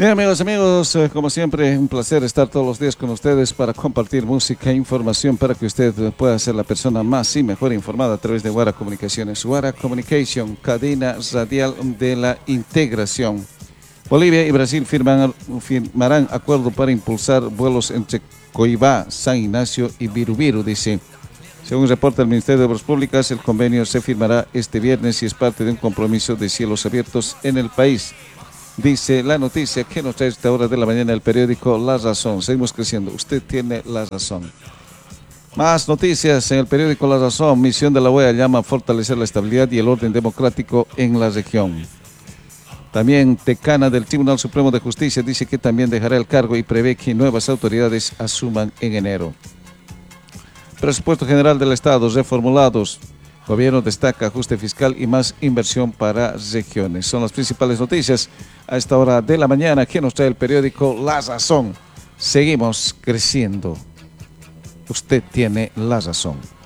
Bien, amigos, como siempre, un placer estar todos los días con ustedes para compartir música e información para que usted pueda ser la persona más y mejor informada a través de Guara Comunicaciones. Guara Communication, cadena radial de la integración. Bolivia y Brasil firmarán acuerdo para impulsar vuelos entre Coibá, San Ignacio y Virubiru, dice. Según reporta el Ministerio de Obras Públicas, el convenio se firmará este viernes y es parte de un compromiso de cielos abiertos en el país. Dice la noticia que nos trae a esta hora de la mañana el periódico La Razón. Seguimos creciendo. Usted tiene la razón. Más noticias en el periódico La Razón. Misión de la OEA llama a fortalecer la estabilidad y el orden democrático en la región. También Tecana del Tribunal Supremo de Justicia dice que también dejará el cargo y prevé que nuevas autoridades asuman en enero. Presupuesto General del Estado reformulados. Gobierno destaca ajuste fiscal y más inversión para regiones. Son las principales noticias a esta hora de la mañana que nos trae el periódico La Razón. Seguimos creciendo. Usted tiene la razón.